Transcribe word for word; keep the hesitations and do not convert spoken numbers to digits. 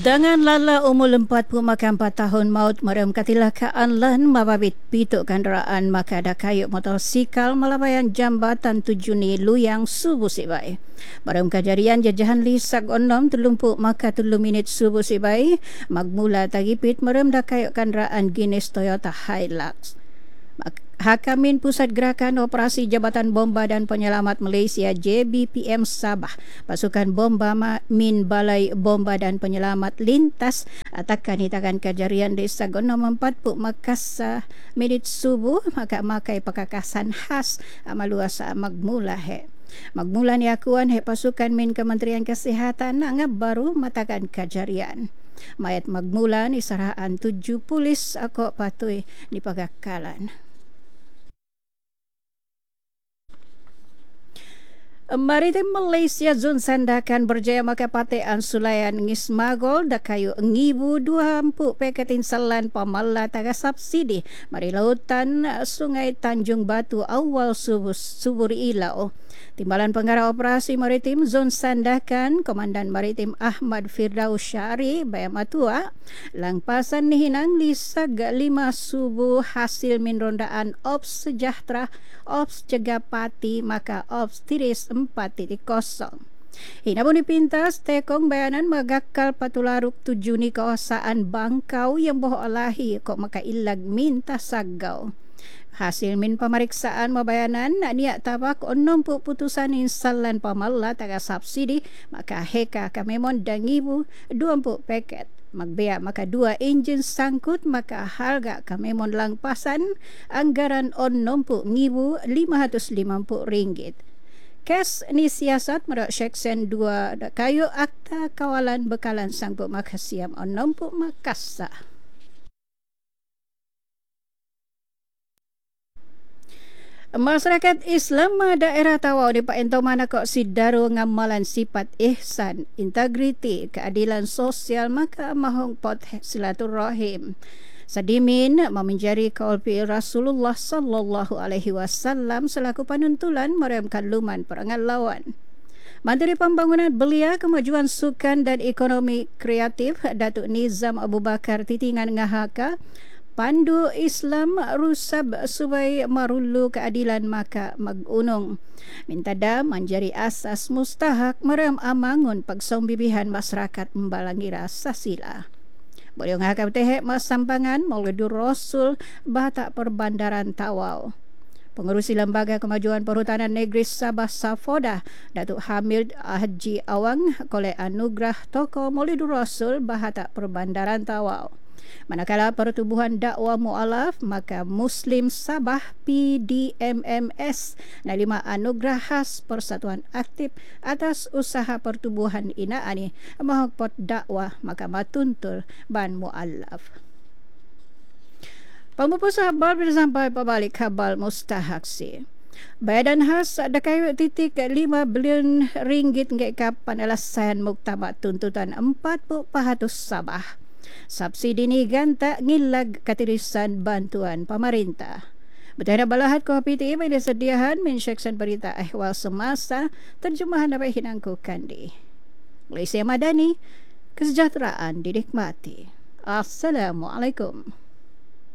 Dengan lala umur empat puluh maka empat tahun maut merem kecelakaan lan mababit pituk kenderaan maka ada kayuk motosikal melabayan jambatan tujuh ni luyang subuh sibai. Merem kejadian jajahan lisak onom terlumpuk maka telu minit subuh sibai magmula tagipit merem da kayuk kenderaan Guinness Toyota Hilux. Hakamin Pusat Gerakan Operasi Jabatan Bomba dan Penyelamat Malaysia J B P M Sabah, pasukan bomba Min Balai Bomba dan Penyelamat Lintas atakan hitakan kejadian di Sagonom empat puluh Makassar minit subuh maka makai pakakasan khas amaluasa magmula he. Magmula ni akuan he pasukan Min Kementerian Kesihatan ngab baru matakan kejadian. Mayat magmula ni sarahan tujuh polis ako patui di pagakalan. Maritim Malaysia Zon Sandakan berjaya maka patean sulayan ngismagol da kayu ngibu dua empuk peket insalan pamala taga subsidi mari lautan Sungai Tanjung Batu awal subuh subur ilau. Timbalan Pengarah Operasi Maritim Zon Sandakan Komandan Maritim Ahmad Firdaus Syari Bayamatua langpasan nihinang lisag lima subuh hasil min rondaan Ops Sejahtera Ops Cegapati maka Ops Tiris empat titik kosong. Hina pun dipintas tekong bayanan magakal patularuk tujuh ni kawasan Bangkau yang boh alahi kok maka ilag minta sagau. Hasil min pemeriksaan mabayanan niat tabak onom putusan insalan pamala taga subsidi maka heka kamemon dangibu dua puluh paket magbea maka dua enjin sangkut maka harga kamemon langpasan anggaran onom ngibu lima ratus lima puluh ringgit. Kes ni siasat merak Seksyen dua kayu Akta Kawalan Bekalan Sangpuk Makasiam onom Makassar. Masyarakat Islam daerah Tawau di Paentau Manakok Sidaru ngamalan sifat ihsan, integriti, keadilan sosial maka mahong pot silaturahim. Sadimin memenjari kaulpi Rasulullah sallallahu alaihi wasallam selaku panuntulan meremkan luman perangan lawan. Menteri Pembangunan Belia, Kemajuan Sukan dan Ekonomi Kreatif Datuk Nizam Abu Bakar Titingan ngahaka pandu Islam rusab subai marulu keadilan maka magunung. Mintada menjadi asas mustahak merem amangun pagsombibihan masyarakat membalangira sasila. Boleh ngakap tehek masampangan Maulidur Rasul Batak Perbandaran Tawau. Pengerusi Lembaga Kemajuan Perhutanan Negeri Sabah Safoda Datuk Hamid Haji Awang kolek anugerah toko Maulidur Rasul Batak Perbandaran Tawau. Manakala Pertubuhan Dakwah Mu'alaf maka Muslim Sabah P D M M S nalima anugerah khas Persatuan Aktif atas usaha pertubuhan inaani mahokpot dakwah maka matuntul ban Mu'alaf. Pemupus habal bila sampai pabalik habal mustahaksi. Bayadan khas ada kayu titik lima bilion ringgit ngek kapan alasan muktamad tuntutan empat puluh pahatus Sabah. Subsidi ni ganta ngilag katirisan bantuan pemerintah. Betahna balahat ko P T I may disediahan min Seksyen Berita Ehwal Semasa terjemahan dapat hinangku kandi. Malaysia Madani, kesejahteraan dinikmati. Assalamualaikum.